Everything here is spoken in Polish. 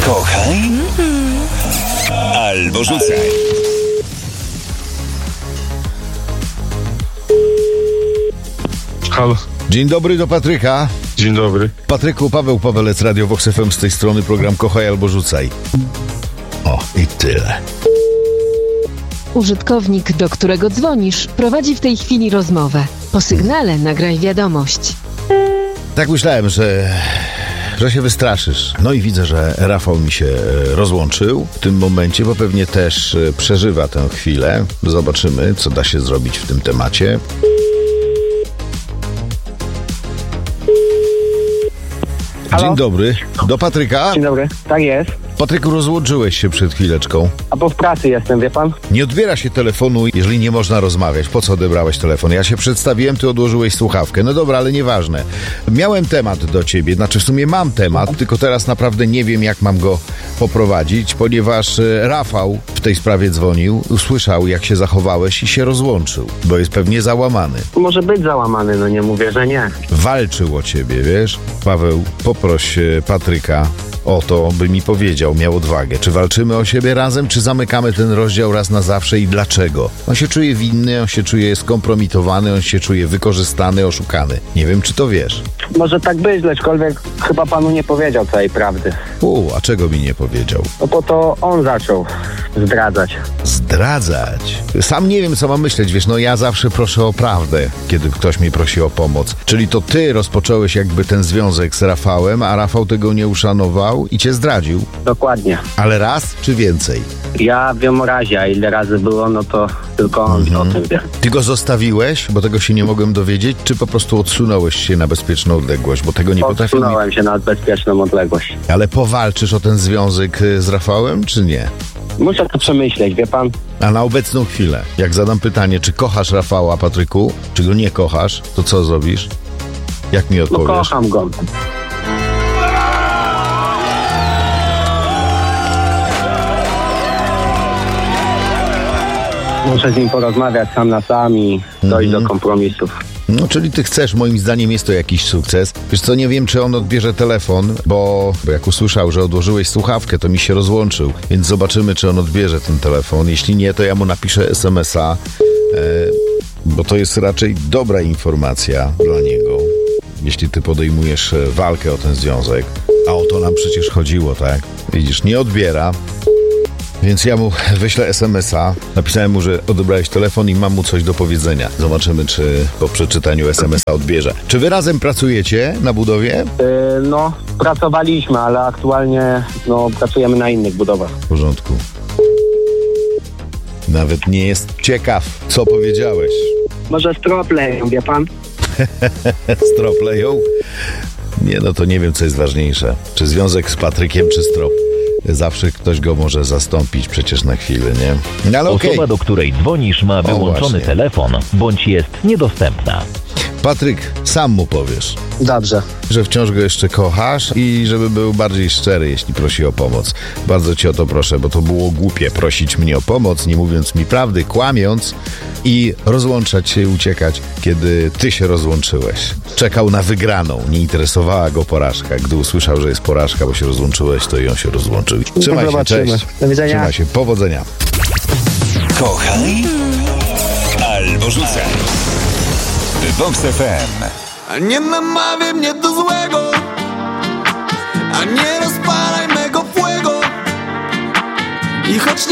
Kochaj albo rzucaj. Halo. Dzień dobry, do Patryka. Dzień dobry. Patryku, Paweł Pawelec, Radio Vox FM, z tej strony program Kochaj albo rzucaj. O, i tyle. Użytkownik, do którego dzwonisz, prowadzi w tej chwili rozmowę. Po sygnale nagraj wiadomość. Tak myślałem, że się wystraszysz. No i widzę, że Rafał mi się rozłączył w tym momencie, bo pewnie też przeżywa tę chwilę. Zobaczymy, co da się zrobić w tym temacie. Halo? Dzień dobry. Do Patryka. Dzień dobry, tak jest. Patryku, rozłączyłeś się przed chwileczką. A bo w pracy jestem, wie pan? Nie odbiera się telefonu, jeżeli nie można rozmawiać. Po co odebrałeś telefon? Ja się przedstawiłem, ty odłożyłeś słuchawkę. No dobra, ale nieważne. Miałem temat do ciebie, znaczy w sumie mam temat, tylko teraz naprawdę nie wiem, jak mam go poprowadzić, ponieważ Rafał w tej sprawie dzwonił, usłyszał, jak się zachowałeś i się rozłączył, bo jest pewnie załamany. Może być załamany, no nie mówię, że nie. Walczył o ciebie, wiesz? Paweł, poproś Patryka o to, by mi powiedział, miał odwagę. Czy walczymy o siebie razem, czy zamykamy ten rozdział raz na zawsze i dlaczego? On się czuje winny, on się czuje skompromitowany, on się czuje wykorzystany, oszukany. Nie wiem, czy to wiesz. Może tak być, lecz chyba panu nie powiedział całej prawdy. A czego mi nie powiedział? No bo to on zaczął zdradzać. Zdradzać? Sam nie wiem, co mam myśleć, wiesz, no ja zawsze proszę o prawdę, kiedy ktoś mnie prosi o pomoc. Czyli to ty rozpocząłeś jakby ten związek z Rafałem, a Rafał tego nie uszanował i cię zdradził. Dokładnie. Ale raz czy więcej? Ja wiem o razie, a ile razy było, no to tylko on o tym wie. Ty go zostawiłeś, bo tego się nie mogłem dowiedzieć, czy po prostu odsunąłeś się na bezpieczną odległość, bo tego nie potrafię. Odsunąłem się na bezpieczną odległość. Ale powalczysz o ten związek z Rafałem, czy nie? Muszę to przemyśleć, wie pan? A na obecną chwilę, jak zadam pytanie, czy kochasz Rafała, Patryku, czy go nie kochasz, to co zrobisz? Jak mi No odpowiesz? kocham go. Muszę z nim porozmawiać sam na sam i dojść do kompromisów. No, czyli ty chcesz, moim zdaniem jest to jakiś sukces. Wiesz co, nie wiem, czy on odbierze telefon, bo jak usłyszał, że odłożyłeś słuchawkę, to mi się rozłączył. Więc zobaczymy, czy on odbierze ten telefon. Jeśli nie, to ja mu napiszę SMS-a, bo to jest raczej dobra informacja dla niego. Jeśli ty podejmujesz walkę o ten związek, a o to nam przecież chodziło, tak? Widzisz, nie odbiera. Więc ja mu wyślę SMS-a. Napisałem mu, że odebrałeś telefon i mam mu coś do powiedzenia. Zobaczymy, czy po przeczytaniu SMS-a odbierze. Czy wy razem pracujecie na budowie? No, pracowaliśmy, ale aktualnie pracujemy na innych budowach. W porządku. Nawet nie jest ciekaw, co powiedziałeś. Może stropleją, wie pan? Stropleją? Nie, no to nie wiem, co jest ważniejsze. Czy związek z Patrykiem, czy strop? Zawsze ktoś go może zastąpić przecież na chwilę, nie? No, ale Osoba, do której dzwonisz, ma wyłączony telefon, bądź jest niedostępna. Patryk, sam mu powiesz, Dobrze. że wciąż go jeszcze kochasz i żeby był bardziej szczery, jeśli prosi o pomoc. Bardzo cię o to proszę, bo to było głupie prosić mnie o pomoc, nie mówiąc mi prawdy, kłamiąc i rozłączać się i uciekać, kiedy ty się rozłączyłeś. Czekał na wygraną, nie interesowała go porażka. Gdy usłyszał, że jest porażka, bo się rozłączyłeś, to i on się rozłączył. Trzymaj się, cześć. Do widzenia. Trzymaj się, powodzenia. Kochaj albo rzucaj. Vox FM. A nie namawiaj mnie do złego, a nie rozpalaj mego fuego. I choć